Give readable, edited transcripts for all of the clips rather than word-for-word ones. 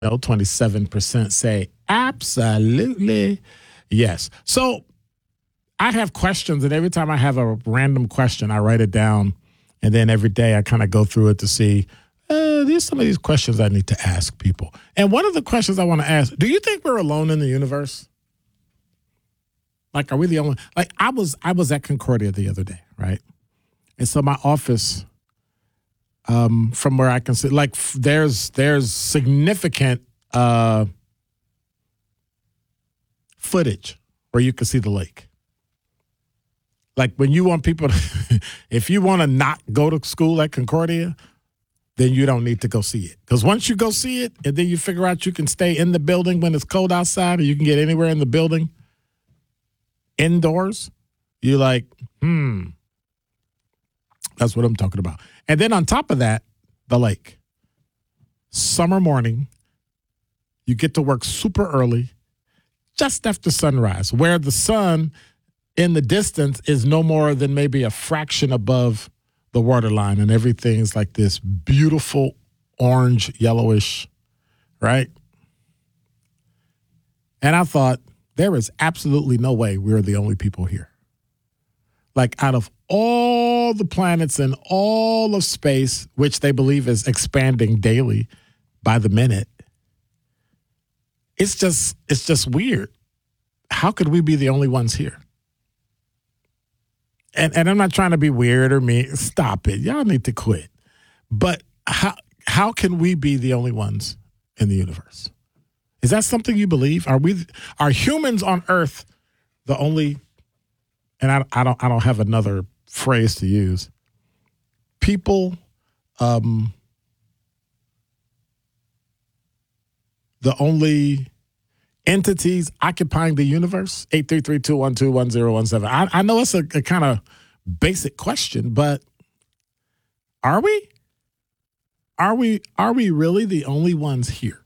No, 27% say absolutely yes. So I have questions, and every time I have a random question, I write it down, and then every day I kind of go through it to see there's some of these questions I need to ask people. And one of the questions I want to ask: do you think we're alone in the universe? Like, are we the only? Like, I was at Concordia the other day, right? And so my office, from where I can see, like, there's significant footage where you can see the lake. Like, when you want people to, if you want to not go to school at Concordia, then you don't need to go see it. Because once you go see it, and then you figure out you can stay in the building when it's cold outside, or you can get anywhere in the building indoors, you're like, that's what I'm talking about. And then on top of that, the lake. Summer morning, you get to work super early, just after sunrise, where the sun in the distance is no more than maybe a fraction above the waterline, and everything's like this beautiful orange, yellowish, right? And I thought, there is absolutely no way we're the only people here. Like, out of all the planets and all of space, which they believe is expanding daily by the minute, it's just weird. How could we be the only ones here? And I'm not trying to be weird or mean. Stop it. Y'all need to quit. But how can we be the only ones in the universe? Is that something you believe? Are humans on Earth the only? And I don't have another phrase to use. People, the only entities occupying the universe? 833-212-1017. I know it's a kind of basic question, but are we? Are we really the only ones here?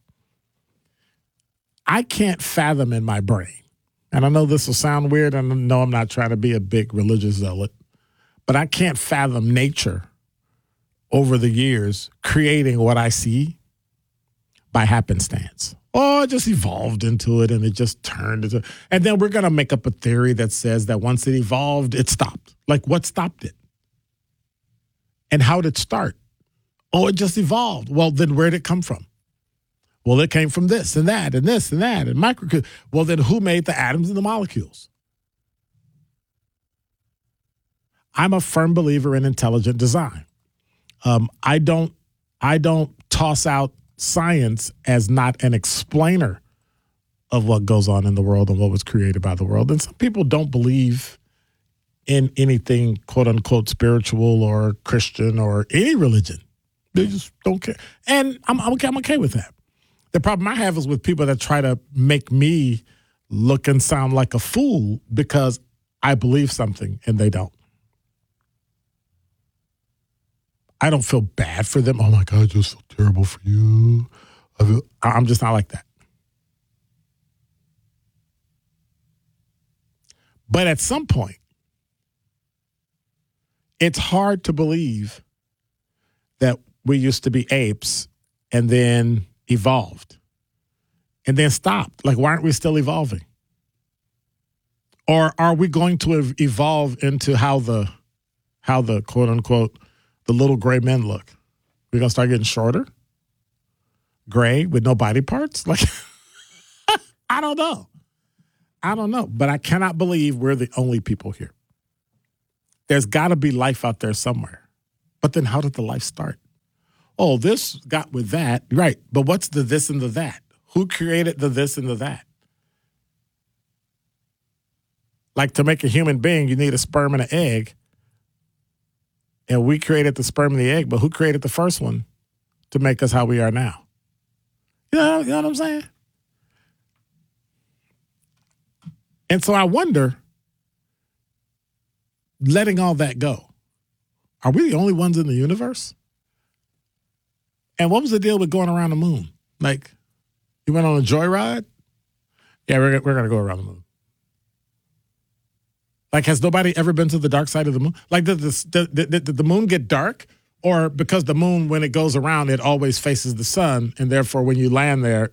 I can't fathom in my brain, and I know this will sound weird, and I know I'm not trying to be a big religious zealot, but I can't fathom nature over the years creating what I see by happenstance. Oh, it just evolved into it, and it just turned into. And then we're going to make up a theory that says that once it evolved, it stopped. Like, what stopped it? And how did it start? Oh, it just evolved. Well, then where did it come from? Well, it came from this and that and this and that and micro. Well, then who made the atoms and the molecules? I'm a firm believer in intelligent design. I don't toss out science as not an explainer of what goes on in the world and what was created by the world. And some people don't believe in anything, quote unquote, spiritual or Christian or any religion. They just don't care. And I'm okay with that. The problem I have is with people that try to make me look and sound like a fool because I believe something and they don't. I don't feel bad for them. Oh my God, I just feel terrible for you. I'm just not like that. But at some point, it's hard to believe that we used to be apes and then evolved and then stopped. Like, why aren't we still evolving? Or are we going to evolve into how the quote unquote, the little gray men look? We're going to start getting shorter, gray with no body parts? Like, I don't know. But I cannot believe we're the only people here. There's got to be life out there somewhere. But then how did the life start? Oh, this got with that. Right. But what's the this and the that? Who created the this and the that? Like, to make a human being, you need a sperm and an egg. And we created the sperm and the egg, but who created the first one to make us how we are now? You know what I'm saying? And so I wonder, letting all that go, are we the only ones in the universe? And what was the deal with going around the moon? Like, you went on a joyride? Yeah, we're going to go around the moon. Like, has nobody ever been to the dark side of the moon? Like, did the moon get dark? Or because the moon, when it goes around, it always faces the sun, and therefore when you land there,